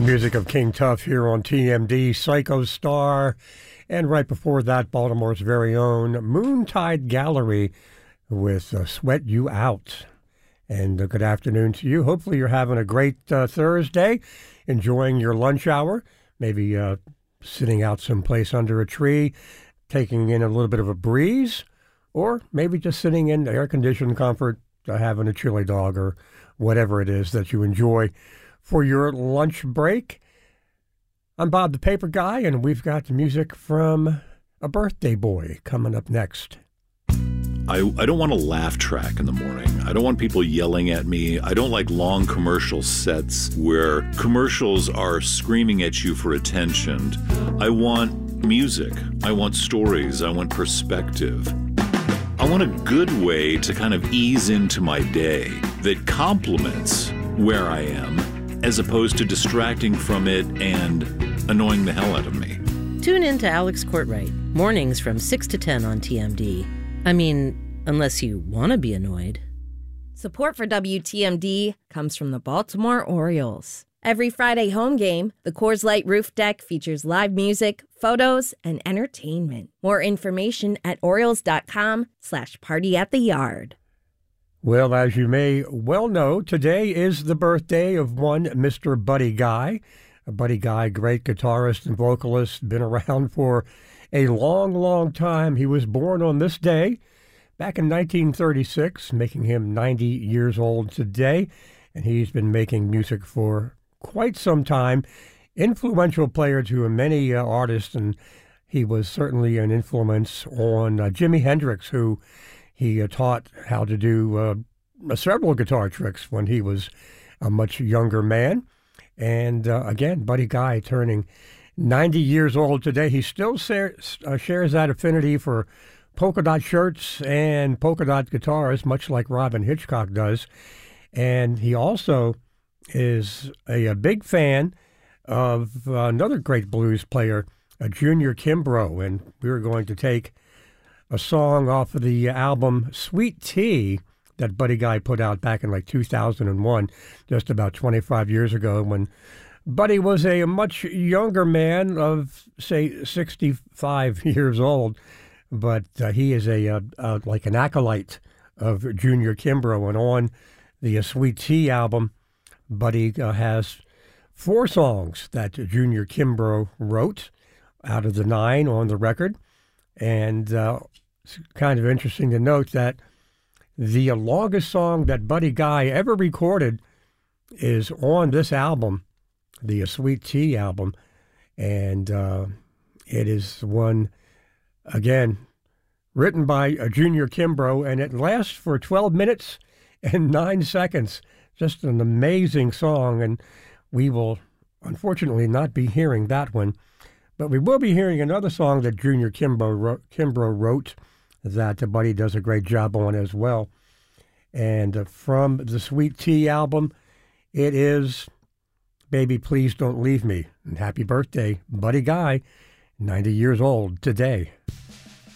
Music of King Tuff here on TMD, Psycho Star, and right before that, Baltimore's very own Moontide Gallery with Sweat You Out. And good afternoon to you. Hopefully you're having a great Thursday, enjoying your lunch hour, maybe sitting out someplace under a tree, taking in a little bit of a breeze, or maybe just sitting in air-conditioned comfort, having a chili dog or whatever it is that you enjoy for your lunch break. I'm Bob the Paper Guy, and we've got music from a birthday boy coming up next. I don't want a laugh track in the morning. I don't want people yelling at me. I don't like long commercial sets where commercials are screaming at you for attention. I want music. I want stories. I want perspective. I want a good way to kind of ease into my day that complements where I am, as opposed to distracting from it and annoying the hell out of me. Tune in to Alex Courtwright, mornings from 6 to 10 on TMD. I mean, unless you want to be annoyed. Support for WTMD comes from the Baltimore Orioles. Every Friday home game, the Coors Light Roof Deck features live music, photos, and entertainment. More information at Orioles.com/party-at-the-yard. Well, as you may well know, today is the birthday of one Mr. Buddy Guy. Buddy Guy, great guitarist and vocalist, been around for a long, long time. He was born on this day back in 1936, making him 90 years old today, and he's been making music for quite some time. Influential player to many artists, and he was certainly an influence on Jimi Hendrix, who he taught how to do several guitar tricks when he was a much younger man. And again, Buddy Guy turning 90 years old today. He still shares that affinity for polka dot shirts and polka dot guitars, much like Robin Hitchcock does. And he also is a big fan of another great blues player, Junior Kimbrough. And we're going to take a song off of the album Sweet Tea that Buddy Guy put out back in like 2001, just about 25 years ago, when Buddy was a much younger man of, say, 65 years old. But he is like an acolyte of Junior Kimbrough. And on the Sweet Tea album, Buddy has 4 songs that Junior Kimbrough wrote out of the 9 on the record. And it's kind of interesting to note that the longest song that Buddy Guy ever recorded is on this album, the Sweet Tea album. And it is one, again, written by Junior Kimbrough, and it lasts for 12 minutes and 9 seconds. Just an amazing song, and we will unfortunately not be hearing that one. But we will be hearing another song that Junior Kimbrough wrote that Buddy does a great job on as well. And from the Sweet Tea album, it is Baby Please Don't Leave Me. And happy birthday, Buddy Guy, 90 years old today.